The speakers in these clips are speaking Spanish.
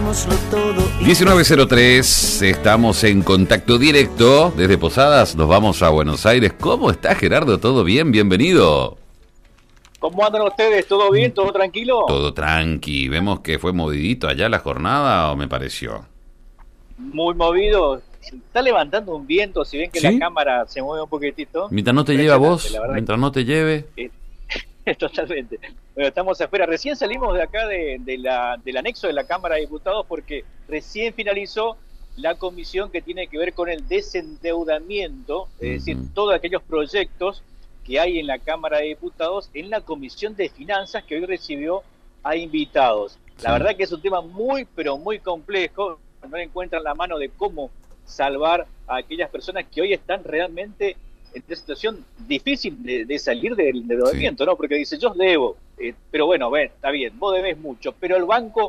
19:03, estamos en contacto directo desde Posadas, nos vamos a Buenos Aires. ¿Cómo está, Gerardo? ¿Todo bien? Bienvenido. ¿Cómo andan ustedes? ¿Todo bien? ¿Todo tranquilo? Todo tranqui. Vemos que fue movidito allá la jornada, ¿o me pareció? Muy movido. Se está levantando un viento, si ven que ¿Sí? la cámara se mueve un poquitito. Mientras no te lleve a vos, mientras no te lleve. Totalmente. Bueno, estamos afuera. Recién salimos de acá del anexo de la Cámara de Diputados porque recién finalizó la comisión que tiene que ver con el desendeudamiento, es decir, todos aquellos proyectos que hay en la Cámara de Diputados en la Comisión de Finanzas, que hoy recibió a invitados. La verdad que es un tema muy, pero muy complejo. No encuentran la mano de cómo salvar a aquellas personas que hoy están realmente en una situación difícil de salir del endeudamiento, ¿no? Porque dice, yo debo, pero bueno, está bien, vos debés mucho, pero el banco,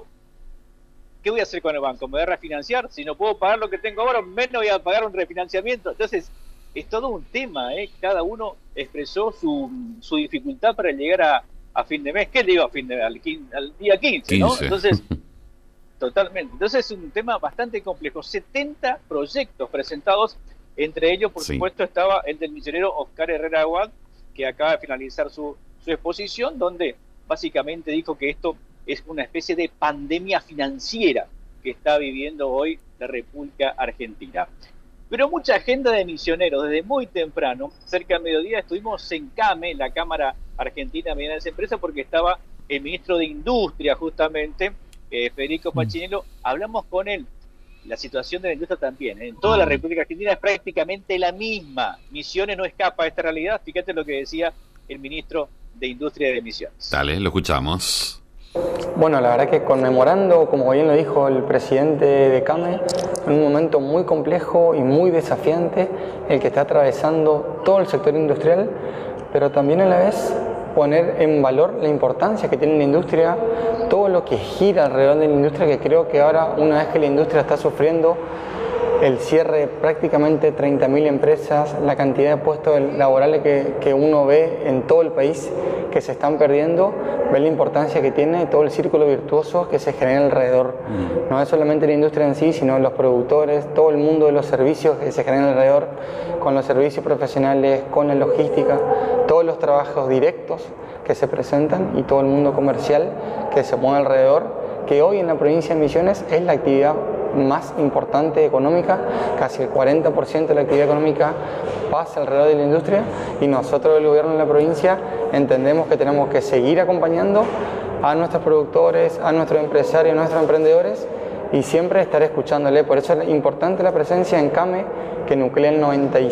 ¿qué voy a hacer con el banco? ¿Me voy a refinanciar? Si no puedo pagar lo que tengo ahora, menos voy a pagar un refinanciamiento. Entonces, es todo un tema, ¿eh? Cada uno expresó su dificultad para llegar a fin de mes. ¿Qué le digo a fin de mes? Al día 15, ¿no? Entonces, totalmente. Entonces, es un tema bastante complejo. 70 proyectos presentados. Entre ellos, por supuesto, estaba el del misionero Oscar Herrera Aguad, que acaba de finalizar su exposición, donde básicamente dijo que esto es una especie de pandemia financiera que está viviendo hoy la República Argentina. Pero mucha agenda de misioneros, desde muy temprano, cerca del mediodía, estuvimos en CAME, la Cámara Argentina de Medianas Empresas, porque estaba el ministro de Industria, justamente, Federico Pachinello. Hablamos con él. La situación de la industria también, en toda la República Argentina es prácticamente la misma. Misiones no escapa a esta realidad. Fíjate lo que decía el ministro de Industria de Misiones. Dale, lo escuchamos. Bueno, la verdad que conmemorando, como bien lo dijo el presidente de CAME, en un momento muy complejo y muy desafiante, el que está atravesando todo el sector industrial, pero también a la vez poner en valor la importancia que tiene la industria, todo lo que gira alrededor de la industria, que creo que ahora, una vez que la industria está sufriendo el cierre de prácticamente 30.000 empresas, la cantidad de puestos laborales que uno ve en todo el país que se están perdiendo, ve la importancia que tiene todo el círculo virtuoso que se genera alrededor. No es solamente la industria en sí, sino los productores, todo el mundo de los servicios que se generan alrededor, con los servicios profesionales, con la logística, todos los trabajos directos que se presentan y todo el mundo comercial que se mueve alrededor, que hoy en la provincia de Misiones es la actividad más importante económica, casi el 40% de la actividad económica pasa alrededor de la industria, y nosotros, el gobierno de la provincia, entendemos que tenemos que seguir acompañando a nuestros productores, a nuestros empresarios, a nuestros emprendedores, y siempre estar escuchándole. Por eso es importante la presencia en CAME, que nuclea el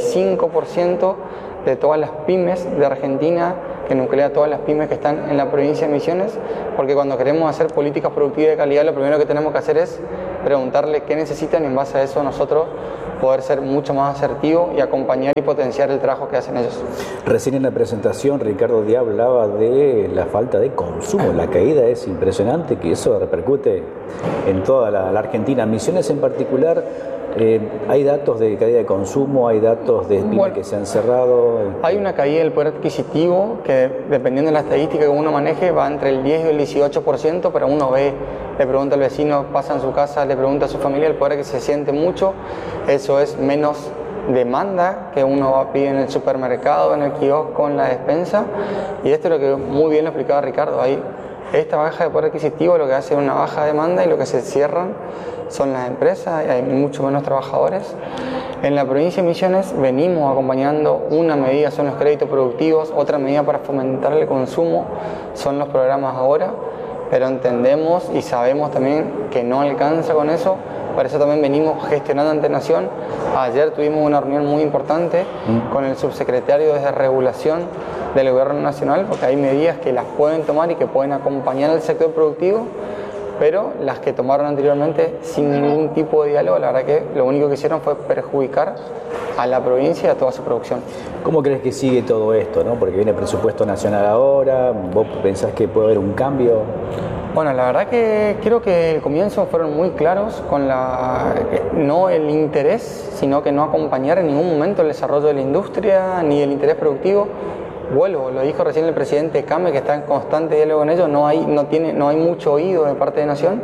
95% de todas las pymes de Argentina, que nuclea todas las pymes que están en la provincia de Misiones, porque cuando queremos hacer políticas productivas de calidad, lo primero que tenemos que hacer es preguntarle qué necesitan, y en base a eso nosotros poder ser mucho más asertivos y acompañar y potenciar el trabajo que hacen ellos. Recién en la presentación Ricardo Díaz hablaba de la falta de consumo, la caída es impresionante, que eso repercute en toda la Argentina. Misiones en particular, hay datos de caída de consumo, hay datos de pymes que se han cerrado. Hay una caída del poder adquisitivo que, dependiendo de la estadística que uno maneje, va entre el 10 y el 18%, pero uno ve, le pregunta al vecino, pasa en su casa, le pregunta a su familia, el poder que se siente mucho, eso es menos demanda que uno va a pedir en el supermercado, en el kiosco, en la despensa, y esto es lo que muy bien lo explicaba Ricardo. Hay esta baja de poder adquisitivo, lo que hace una baja demanda, y lo que se cierran son las empresas, y hay mucho menos trabajadores. En la provincia de Misiones venimos acompañando, una medida son los créditos productivos, otra medida para fomentar el consumo son los programas ahora, pero entendemos y sabemos también que no alcanza con eso. Por eso también venimos gestionando ante Nación. Ayer tuvimos una reunión muy importante con el subsecretario de Regulación del Gobierno Nacional, porque hay medidas que las pueden tomar y que pueden acompañar al sector productivo, pero las que tomaron anteriormente sin ningún tipo de diálogo, la verdad que lo único que hicieron fue perjudicar a la provincia y a toda su producción. ¿Cómo crees que sigue todo esto, no? Porque viene el presupuesto nacional ahora, ¿vos pensás que puede haber un cambio? Bueno, la verdad que creo que el comienzo fueron muy claros con no el interés, sino que no acompañar en ningún momento el desarrollo de la industria ni el interés productivo. Vuelvo, lo dijo recién el presidente CAME, que está en constante diálogo con ellos, no hay mucho oído de parte de Nación.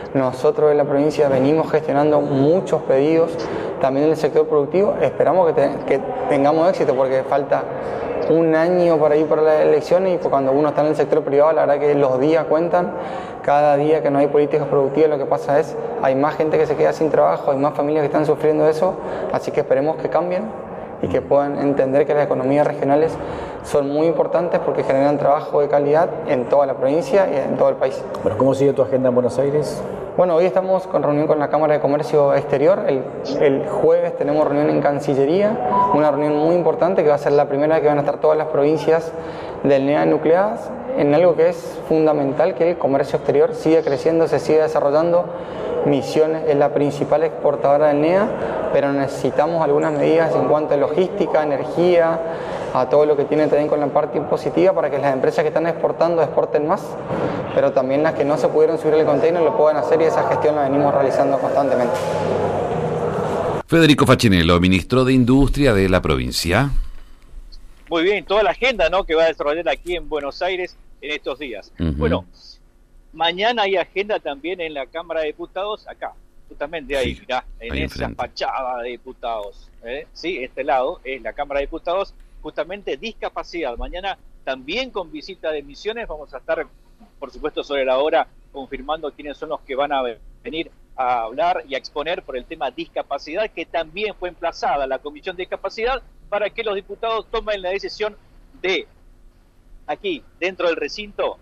Nosotros en la provincia venimos gestionando muchos pedidos, también en el sector productivo. Esperamos que tengamos éxito porque falta un año para ir para las elecciones y cuando uno está en el sector privado, la verdad que los días cuentan. Cada día que no hay políticas productivas, lo que pasa es hay más gente que se queda sin trabajo, hay más familias que están sufriendo eso, así que esperemos que cambien y que puedan entender que las economías regionales son muy importantes porque generan trabajo de calidad en toda la provincia y en todo el país. Bueno, ¿cómo sigue tu agenda en Buenos Aires? Bueno, hoy estamos con reunión con la Cámara de Comercio Exterior. El jueves tenemos reunión en Cancillería, una reunión muy importante que va a ser la primera que van a estar todas las provincias del NEA nucleadas en algo que es fundamental, que el comercio exterior siga creciendo, se siga desarrollando. Misiones es la principal exportadora del NEA, pero necesitamos algunas medidas en cuanto a logística, energía, a todo lo que tiene también con la parte impositiva para que las empresas que están exportando exporten más, pero también las que no se pudieron subir al container lo puedan hacer y esa gestión la venimos realizando constantemente. Federico Facchinello, ministro de Industria de la provincia. Muy bien, toda la agenda, ¿no?, que va a desarrollar aquí en Buenos Aires en estos días. Bueno, mañana hay agenda también en la Cámara de Diputados, acá, justamente ahí, mirá, en ahí esa enfrente. fachada de diputados. Sí, este lado es la Cámara de Diputados, justamente discapacidad. Mañana también con visita de Misiones, vamos a estar, por supuesto, sobre la hora confirmando quiénes son los que van a venir a hablar y a exponer por el tema discapacidad, que también fue emplazada la Comisión de Discapacidad para que los diputados tomen la decisión de, aquí, dentro del recinto,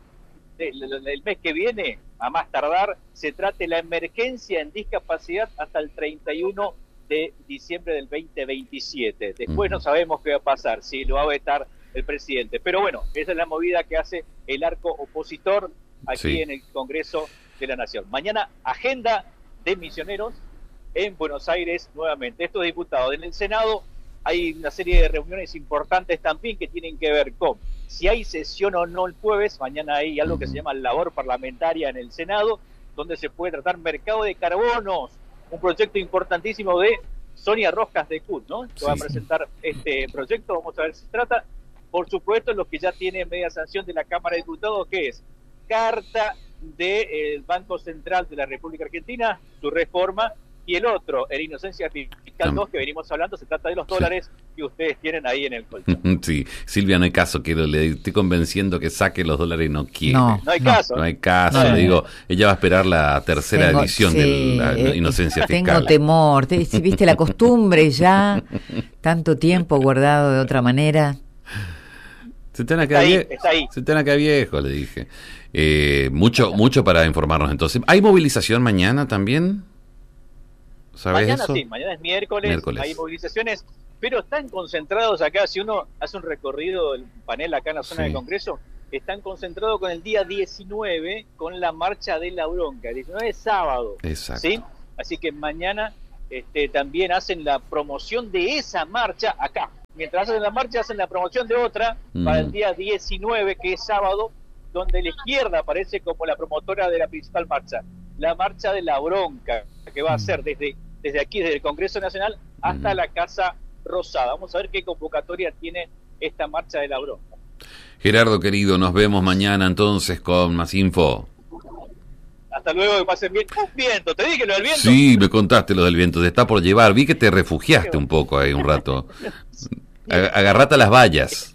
el mes que viene, a más tardar, se trate la emergencia en discapacidad hasta el 31 de diciembre del 2027. Después no sabemos qué va a pasar, si lo va a vetar el presidente. Pero bueno, esa es la movida que hace el arco opositor aquí en el Congreso de la Nación. Mañana, agenda de misioneros en Buenos Aires nuevamente. Estos diputados en el Senado, hay una serie de reuniones importantes también que tienen que ver con si hay sesión o no el jueves. Mañana hay algo que se llama labor parlamentaria en el Senado, donde se puede tratar mercado de carbonos, un proyecto importantísimo de Sonia Rojas de CUT, ¿no? Que va a presentar este proyecto, vamos a ver si se trata. Por supuesto, los que ya tienen media sanción de la Cámara de Diputados, que es carta del Banco Central de la República Argentina, su reforma, y el otro, el Inocencia Fiscal 2, que venimos hablando, se trata de los dólares que ustedes tienen ahí en el colchón. Sí, Silvia, no hay caso, que le estoy convenciendo que saque los dólares y no quiere. No hay caso. No hay caso, le digo, ella va a esperar la tercera edición de la Inocencia Fiscal. Tengo temor, si viste la costumbre ya, tanto tiempo guardado de otra manera. Se te van a quedar viejo, le dije. Mucho para informarnos entonces. ¿Hay movilización mañana también? ¿Sabes mañana eso? Sí, mañana es miércoles, hay movilizaciones, pero están concentrados acá. Si uno hace un recorrido del panel acá en la zona del Congreso, están concentrados con el día 19, con la marcha de la bronca. El 19 es sábado. Exacto. ¿Sí? Así que mañana también hacen la promoción de esa marcha acá. Mientras hacen la marcha, hacen la promoción de otra para el día 19, que es sábado, donde la izquierda aparece como la promotora de la principal marcha. La marcha de la bronca, que va a ser desde aquí, desde el Congreso Nacional, hasta la Casa Rosada. Vamos a ver qué convocatoria tiene esta marcha de la bronca. Gerardo, querido, nos vemos mañana entonces con más info. Hasta luego, que pasen bien. Un viento, te dije lo del viento. Sí, me contaste lo del viento, te está por llevar. Vi que te refugiaste un poco ahí un rato. Agarrate a las vallas.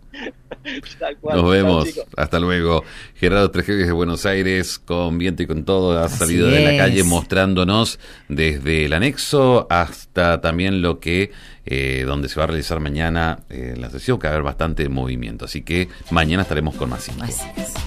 Nos vemos, hasta luego. Gerardo Trejegues de Buenos Aires, con viento y con todo, ha salido de la calle mostrándonos desde el anexo hasta también lo que donde se va a realizar mañana la sesión, que va a haber bastante movimiento, así que mañana estaremos con más info.